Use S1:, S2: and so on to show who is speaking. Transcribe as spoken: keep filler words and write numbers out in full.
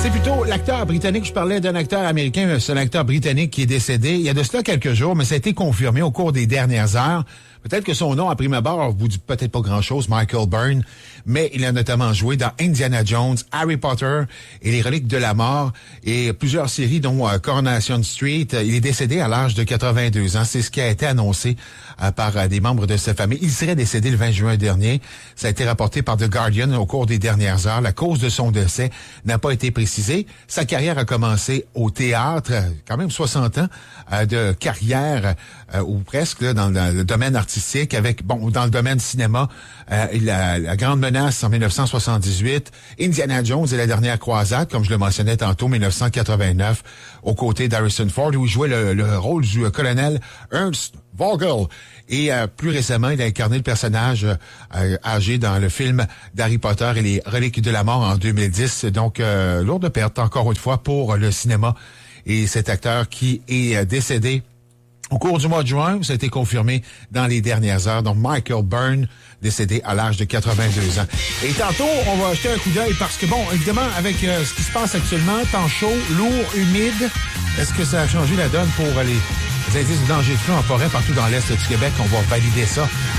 S1: C'est plutôt l'acteur britannique. Je parlais d'un acteur américain, c'est un acteur britannique qui est décédé il y a de cela quelques jours, mais ça a été confirmé au cours des dernières heures. Peut-être que son nom, à prime abord, vous dit peut-être pas grand-chose, Michael Byrne, mais il a notamment joué dans Indiana Jones, Harry Potter et les Reliques de la Mort et plusieurs séries, dont euh, Coronation Street. Il est décédé à l'âge de quatre-vingt-deux ans. C'est ce qui a été annoncé euh, par euh, des membres de sa famille. Il serait décédé le vingt juin dernier. Ça a été rapporté par The Guardian au cours des dernières heures. La cause de son décès n'a pas été précisée. Sa carrière a commencé au théâtre, quand même soixante ans euh, de carrière, euh, ou presque, là, dans, dans le domaine artistique, avec, bon, dans le domaine cinéma, euh, la, la Grande Menace en dix-neuf cent soixante-dix-huit, Indiana Jones et la Dernière Croisade, comme je le mentionnais tantôt, dix-neuf cent quatre-vingt-neuf, aux côtés d'Harrison Ford, où il jouait le, le rôle du euh, colonel Ernst Vogel. Et euh, plus récemment, il a incarné le personnage euh, âgé dans le film d'Harry Potter et les Reliques de la Mort en deux mille dix. Donc, euh, lourde perte, encore une fois, pour le cinéma. Et cet acteur qui est euh, décédé au cours du mois de juin, ça a été confirmé dans les dernières heures. Donc, Michael Byrne, décédé à l'âge de quatre-vingt-deux ans. Et tantôt, on va jeter un coup d'œil parce que, bon, évidemment, avec euh, ce qui se passe actuellement, temps chaud, lourd, humide, est-ce que ça a changé la donne pour euh, les, les indices de danger de feu en forêt partout dans l'Est du Québec? On va valider ça